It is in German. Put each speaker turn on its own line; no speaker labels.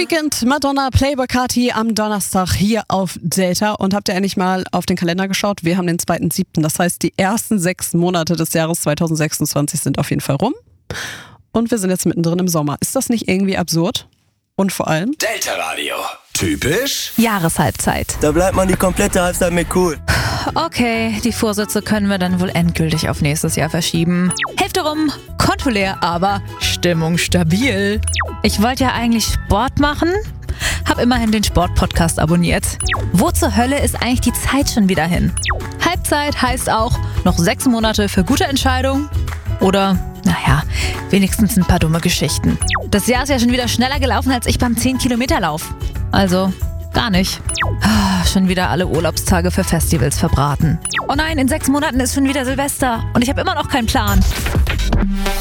Weeknd, Madonna, Playboi Carti am Donnerstag hier auf Delta. Und habt ihr endlich mal auf den Kalender geschaut? Wir haben den 2.7. Das heißt, die ersten 6 Monate des Jahres 2026 sind auf jeden Fall rum. Und wir sind jetzt mittendrin im Sommer. Ist das nicht irgendwie absurd? Und vor allem
Delta Radio. Typisch
Jahreshalbzeit.
Da bleibt man die komplette Halbzeit mit cool.
Okay, die Vorsätze können wir dann wohl endgültig auf nächstes Jahr verschieben. Hälfte rum, Konto leer, aber Stimmung stabil. Ich wollte ja eigentlich Sport machen, hab immerhin den Sport-Podcast abonniert. Wo zur Hölle ist eigentlich die Zeit schon wieder hin? Halbzeit heißt auch noch 6 Monate für gute Entscheidungen oder, naja, wenigstens ein paar dumme Geschichten. Das Jahr ist ja schon wieder schneller gelaufen als ich beim 10-Kilometer-Lauf. Also gar nicht. Schon wieder alle Urlaubstage für Festivals verbraten. Oh nein, in 6 Monaten ist schon wieder Silvester und ich habe immer noch keinen Plan.